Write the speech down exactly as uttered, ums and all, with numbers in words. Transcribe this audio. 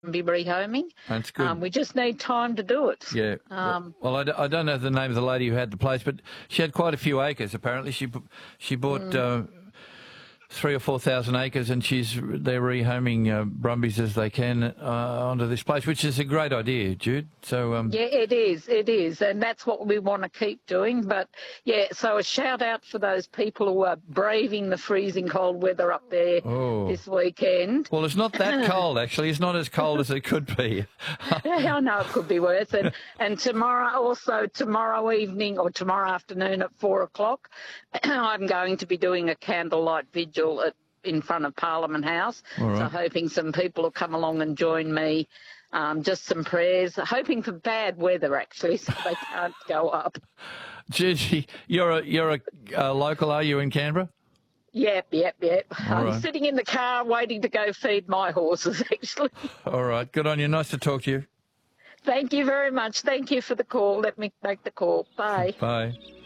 be rehoming. That's good. Um, we just need time to do it. Yeah. Um, well, I, d- I don't know the name of the lady who had the place, but she had quite a few acres. Apparently, she b- she bought mm. uh, three or four thousand acres, and she's they're rehoming uh, Brumbies as they can uh, onto this place, which is a great idea, Jude. So um, yeah, it is, it is, and that's what we want to keep doing. But yeah, so a shout out for those people who are braving the freezing cold weather up there oh. this weekend. Well, it's not that cold actually. It's not as cold as it could be. Yeah, I know it could be worse. And and tomorrow, also tomorrow evening or tomorrow afternoon at four o'clock, I'm going to be doing a candlelight vigil at, in front of Parliament House. Right. So hoping some people will come along and join me. Um, just some prayers, hoping for bad weather actually, so they can't go up. Gigi, you're a you're a, a local, are you, in Canberra? Yep, yep, yep. All I'm right. sitting in the car waiting to go feed my horses actually. All right, good on you. Nice to talk to you. Thank you very much. Thank you for the call. Let me make the call. Bye. Bye.